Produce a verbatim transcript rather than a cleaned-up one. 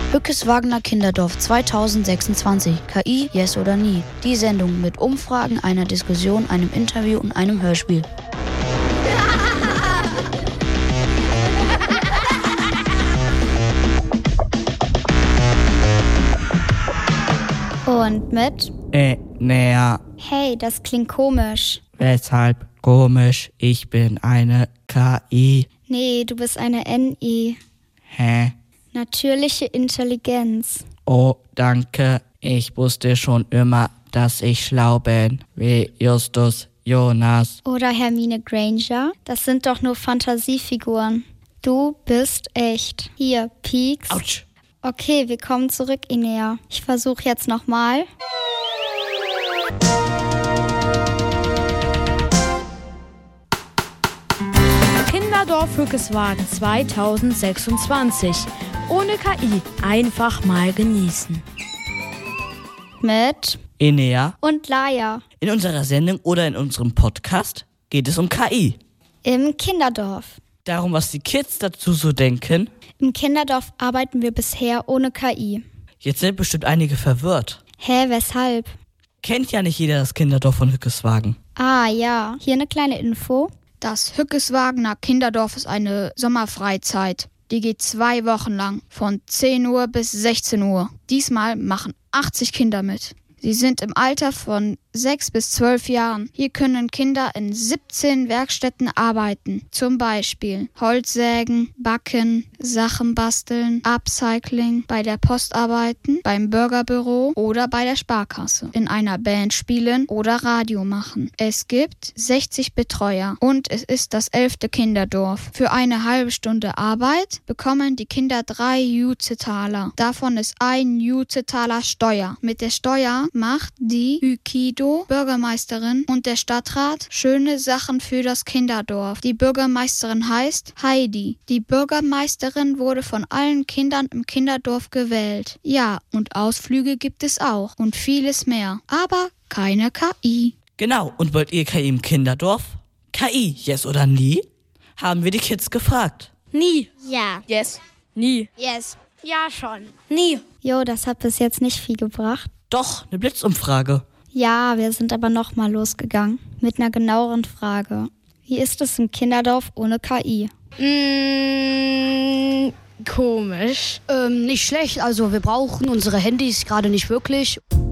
Hückeswagener Kinderdorf zweitausendsechsundzwanzig. K I, yes oder nie? Die Sendung mit Umfragen, einer Diskussion, einem Interview und einem Hörspiel. Und mit? Äh, naja. Hey, das klingt komisch. Weshalb komisch? Ich bin eine K I. Nee, du bist eine N I. Hä? Natürliche Intelligenz. Oh, danke. Ich wusste schon immer, dass ich schlau bin. Wie Justus Jonas. Oder Hermine Granger. Das sind doch nur Fantasiefiguren. Du bist echt. Hier, Pieks. Autsch. Okay, wir kommen zurück, Inea. Ich versuche jetzt nochmal. Kinderdorf Hückeswagen zweitausendsechsundzwanzig. Ohne K I. Einfach mal genießen. Mit Inea. und Laia. In unserer Sendung oder in unserem Podcast geht es um K I. Im Kinderdorf. Darum, was die Kids dazu so denken. Im Kinderdorf arbeiten wir bisher ohne K I. Jetzt sind bestimmt einige verwirrt. Hä, weshalb? Kennt ja nicht jeder das Kinderdorf von Hückeswagen. Ah ja, hier eine kleine Info. Das Hückeswagener Kinderdorf ist eine Sommerfreizeit. Die geht zwei Wochen lang, von zehn Uhr bis sechzehn Uhr. Diesmal machen achtzig Kinder mit. Sie sind im Alter von sechs bis zwölf Jahren. Hier können Kinder in siebzehn Werkstätten arbeiten. Zum Beispiel Holzsägen, Backen, Sachen basteln, Upcycling, bei der Post arbeiten, beim Bürgerbüro oder bei der Sparkasse, in einer Band spielen oder Radio machen. Es gibt sechzig Betreuer und es ist das elfte Kinderdorf. Für eine halbe Stunde Arbeit bekommen die Kinder drei Jute-Taler. Davon ist ein Jute-Taler Steuer. Mit der Steuer macht die Hykido Bürgermeisterin und der Stadtrat schöne Sachen für das Kinderdorf. Die Bürgermeisterin heißt Heidi. Die Bürgermeisterin wurde von allen Kindern im Kinderdorf gewählt. Ja, und Ausflüge gibt es auch und vieles mehr. Aber keine K I. Genau, und wollt ihr K I im Kinderdorf? K I, yes oder nie? Haben wir die Kids gefragt. Nie. Ja. Yes. Nie. Yes. Ja, schon. Nie. Jo, das hat bis jetzt nicht viel gebracht. Doch, eine Blitzumfrage. Ja, wir sind aber nochmal losgegangen mit einer genaueren Frage. Wie ist es im Kinderdorf ohne K I? Mmh, komisch. Ähm, nicht schlecht, also wir brauchen unsere Handys gerade nicht wirklich.